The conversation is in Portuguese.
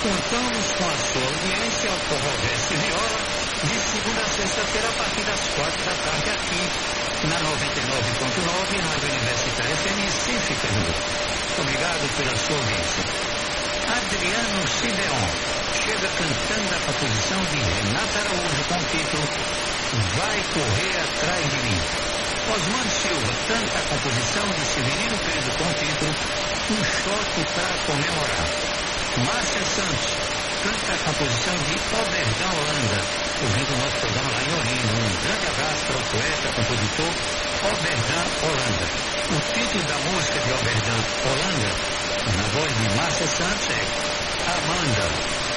Contamos com a sua audiência ao Corroveste Viola, de segunda a sexta-feira, a partir das 4 da tarde, aqui na 99.9, Rádio Universitária FM Recife, Pernambuco. Obrigado pela sua audiência. Adriano Sideon chega cantando a composição de Renata Araújo com o título Vai Correr Atrás de Mim. Osmando Silva canta a composição de Severino Pedro com o título Um Shot para Comemorar. Márcia Santos canta a composição de Oberdan Holanda, ouvindo o nosso programa lá em Olinda. Um grande abraço para o poeta, compositor Oberdan Holanda. O título da música de Oberdan Holanda, na voz de Márcia Santos, é Amanda.